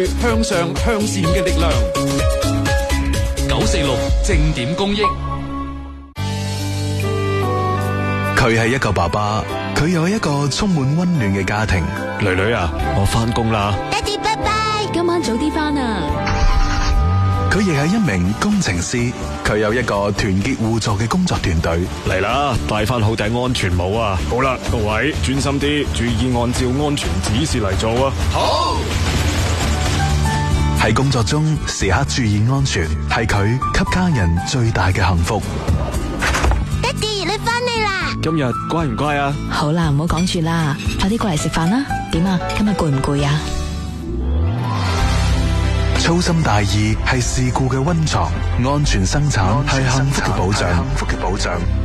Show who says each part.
Speaker 1: 向上向善嘅力量。946正點公益。
Speaker 2: 佢係一個爸爸，佢有一個充滿溫暖嘅家庭。
Speaker 3: 女女啊，我返工啦。
Speaker 4: 爹哋拜拜，今晚早啲返啊。
Speaker 2: 佢亦係一名工程師，佢有一個團結互助嘅工作團隊。
Speaker 3: 嚟啦，戴翻好頂安全帽啊！好啦，各位專心啲，注意按照安全指示嚟做啊！
Speaker 1: 好。
Speaker 2: 喺工作中時刻注意安全，係佢給家人最大嘅幸福。
Speaker 4: 爹哋，你返嚟啦！
Speaker 3: 今日乖唔乖啊？
Speaker 5: 好啦，唔好講住啦，快啲過嚟食飯啦。點啊？今日攰唔攰啊？
Speaker 2: 粗心大意係事故嘅溫床，安全生產係幸福嘅保障。